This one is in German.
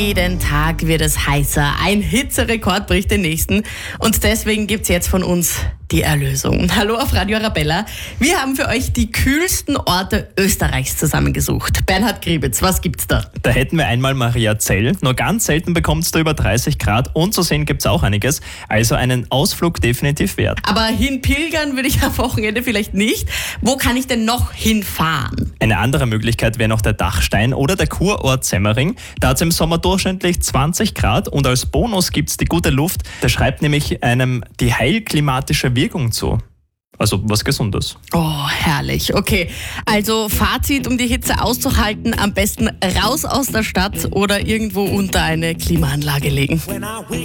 Jeden Tag wird es heißer. Ein Hitzerekord bricht den nächsten. Und deswegen gibt's jetzt von uns die Erlösung. Hallo auf Radio Arabella. Wir haben für euch die kühlsten Orte Österreichs zusammengesucht. Bernhard Griebitz, was gibt's da? Da hätten wir einmal Mariazell. Nur ganz selten bekommt es da über 30 Grad. Und zu sehen gibt's auch einiges. Also einen Ausflug definitiv wert. Aber hinpilgern würde ich am Wochenende vielleicht nicht. Wo kann ich denn noch hinfahren? Eine andere Möglichkeit wäre noch der Dachstein oder der Kurort Semmering. Da hat es im Sommer durchschnittlich 20 Grad und als Bonus gibt es die gute Luft. Da schreibt nämlich einem die heilklimatische Wirkung zu. Also was Gesundes. Oh, herrlich. Okay, also Fazit, um die Hitze auszuhalten, am besten raus aus der Stadt oder irgendwo unter eine Klimaanlage legen.